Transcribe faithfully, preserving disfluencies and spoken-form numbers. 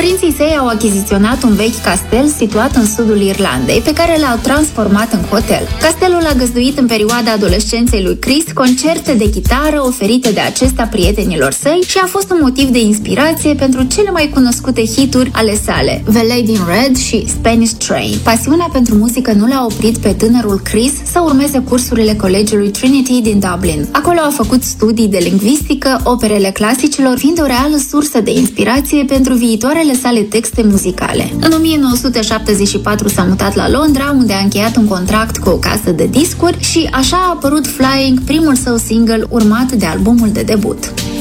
Părinții săi au achiziționat un vechi castel situat în sudul Irlandei, pe care l-au transformat în hotel. Castelul a găzduit în perioada adolescenței lui Chris concerte de chitară oferite de acesta prietenilor săi și a fost un motiv de inspirație pentru cele mai cunoscute hituri ale sale, The Lady in Red și Spanish Train. Pasiunea pentru muzică nu l-a oprit pe tânărul Chris să urmeze cursurile colegiului Trinity din Dublin. Acolo a făcut studii de lingvistică, operele clasicilor fiind o reală sursă de inspirație pentru viitoarele sale texte muzicale. În o mie nouă sute șaptezeci și patru s-a mutat la Londra, unde a încheiat un contract cu o casă de discuri și așa a apărut Flying, primul său single urmat de albumul de debut.